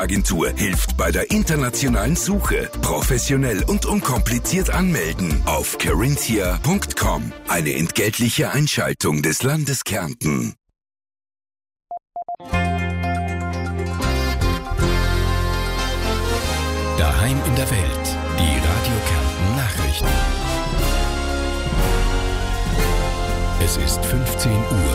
Agentur hilft bei der internationalen Suche. Professionell und unkompliziert anmelden auf carinthia.com. Eine entgeltliche Einschaltung des Landes Kärnten. Daheim in der Welt. Die Radio Kärnten Nachrichten. Es ist 15 Uhr.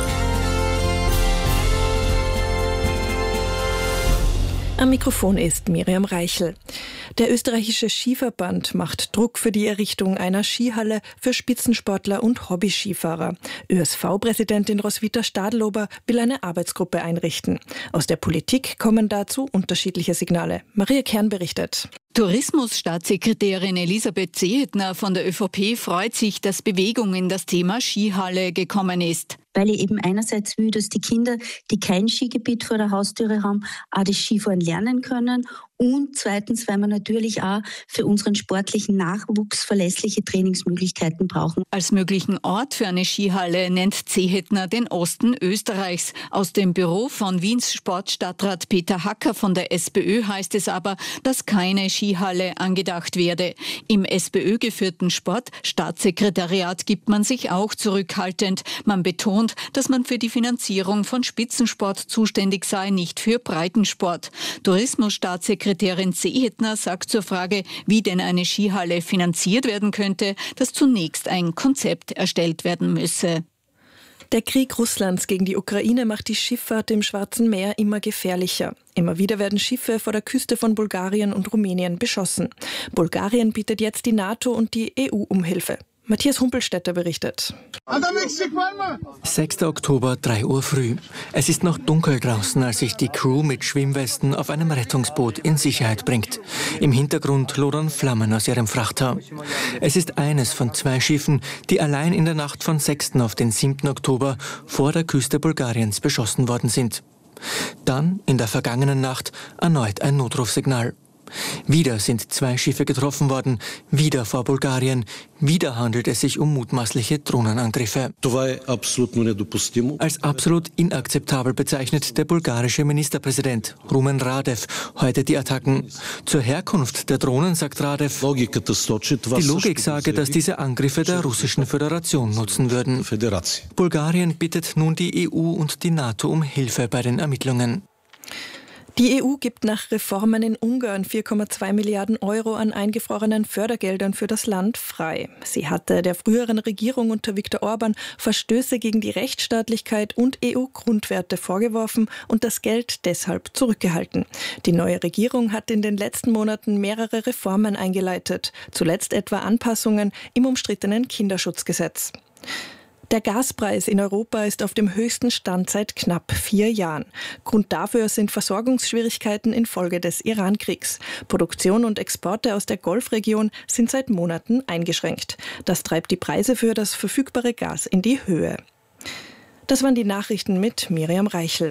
Am Mikrofon ist Miriam Reichel. Der österreichische Skiverband macht Druck für die Errichtung einer Skihalle für Spitzensportler und Hobby-Skifahrer. ÖSV-Präsidentin Roswitha Stadlober will eine Arbeitsgruppe einrichten. Aus der Politik kommen dazu unterschiedliche Signale. Maria Kern berichtet. Tourismusstaatssekretärin Elisabeth Zehetner von der ÖVP freut sich, dass Bewegung in das Thema Skihalle gekommen ist. Weil ich eben einerseits will, dass die Kinder, die kein Skigebiet vor der Haustüre haben, auch das Skifahren lernen können. Und zweitens, weil wir natürlich auch für unseren sportlichen Nachwuchs verlässliche Trainingsmöglichkeiten brauchen. Als möglichen Ort für eine Skihalle nennt Zehetner den Osten Österreichs. Aus dem Büro von Wiens Sportstadtrat Peter Hacker von der SPÖ heißt es aber, dass keine Skihalle angedacht werde. Im SPÖ-geführten Sportstaatssekretariat gibt man sich auch zurückhaltend. Man betont, dass man für die Finanzierung von Spitzensport zuständig sei, nicht für Breitensport. Tourismusstaatssekretärin Zehetner sagt zur Frage, wie denn eine Skihalle finanziert werden könnte, dass zunächst ein Konzept erstellt werden müsse. Der Krieg Russlands gegen die Ukraine macht die Schifffahrt im Schwarzen Meer immer gefährlicher. Immer wieder werden Schiffe vor der Küste von Bulgarien und Rumänien beschossen. Bulgarien bittet jetzt die NATO und die EU um Hilfe. Matthias Humpelstädter berichtet. 6. Oktober, 3 Uhr früh. Es ist noch dunkel draußen, als sich die Crew mit Schwimmwesten auf einem Rettungsboot in Sicherheit bringt. Im Hintergrund lodern Flammen aus ihrem Frachter. Es ist eines von 2 Schiffen, die allein in der Nacht von 6. auf den 7. Oktober vor der Küste Bulgariens beschossen worden sind. Dann, in der vergangenen Nacht, erneut ein Notrufsignal. Wieder sind 2 Schiffe getroffen worden, wieder vor Bulgarien, wieder handelt es sich um mutmaßliche Drohnenangriffe. Als absolut inakzeptabel bezeichnet der bulgarische Ministerpräsident Rumen Radev heute die Attacken. Zur Herkunft der Drohnen sagt Radev, die Logik sage, dass diese Angriffe der Russischen Föderation nutzen würden. Bulgarien bittet nun die EU und die NATO um Hilfe bei den Ermittlungen. Die EU gibt nach Reformen in Ungarn 4,2 Milliarden Euro an eingefrorenen Fördergeldern für das Land frei. Sie hatte der früheren Regierung unter Viktor Orban Verstöße gegen die Rechtsstaatlichkeit und EU-Grundwerte vorgeworfen und das Geld deshalb zurückgehalten. Die neue Regierung hat in den letzten Monaten mehrere Reformen eingeleitet, zuletzt etwa Anpassungen im umstrittenen Kinderschutzgesetz. Der Gaspreis in Europa ist auf dem höchsten Stand seit knapp 4 Jahren. Grund dafür sind Versorgungsschwierigkeiten infolge des Iran-Kriegs. Produktion und Exporte aus der Golfregion sind seit Monaten eingeschränkt. Das treibt die Preise für das verfügbare Gas in die Höhe. Das waren die Nachrichten mit Miriam Reichel.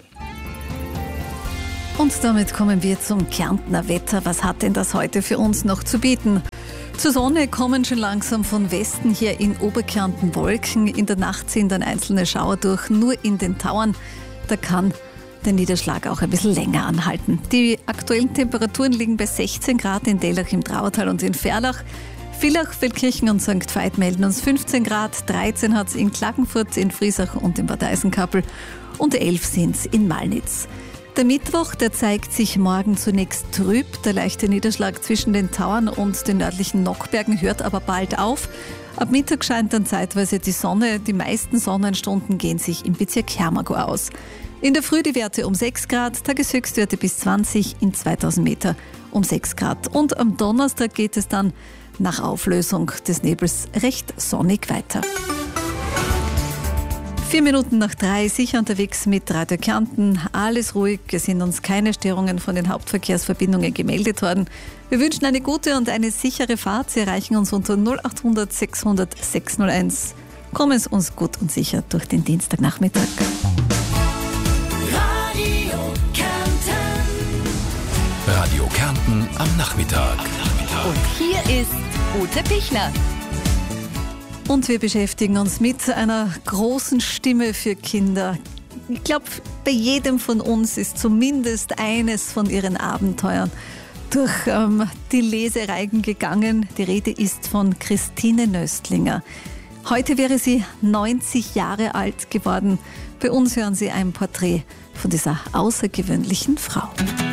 Und damit kommen wir zum Kärntner Wetter. Was hat denn das heute für uns noch zu bieten? Zur Sonne kommen schon langsam von Westen hier in Oberkärnten Wolken. In der Nacht ziehen dann einzelne Schauer durch, nur in den Tauern. Da kann der Niederschlag auch ein bisschen länger anhalten. Die aktuellen Temperaturen liegen bei 16 Grad in Dellach im Trauertal und in Ferlach. Villach, Feldkirchen und St. Veit melden uns 15 Grad, 13 hat es in Klagenfurt, in Friesach und in Bad Eisenkappel und 11 sind es in Malnitz. Der Mittwoch, der zeigt sich morgen zunächst trüb. Der leichte Niederschlag zwischen den Tauern und den nördlichen Nockbergen hört aber bald auf. Ab Mittag scheint dann zeitweise die Sonne. Die meisten Sonnenstunden gehen sich im Bezirk Hermagor aus. In der Früh die Werte um 6 Grad, Tageshöchstwerte bis 20, in 2000 Meter um 6 Grad. Und am Donnerstag geht es dann nach Auflösung des Nebels recht sonnig weiter. 4 Minuten nach 3, sicher unterwegs mit Radio Kärnten. Alles ruhig, es sind uns keine Störungen von den Hauptverkehrsverbindungen gemeldet worden. Wir wünschen eine gute und eine sichere Fahrt. Sie erreichen uns unter 0800 600 601. Kommen Sie uns gut und sicher durch den Dienstagnachmittag. Radio Kärnten. Radio Kärnten am Nachmittag. Und hier ist Ute Pichler. Und wir beschäftigen uns mit einer großen Stimme für Kinder. Ich glaube, Bei jedem von uns ist zumindest eines von ihren Abenteuern durch die Lesereigen gegangen. Die Rede ist von Christine Nöstlinger. Heute wäre sie 90 Jahre alt geworden. Bei uns hören Sie ein Porträt von dieser außergewöhnlichen Frau.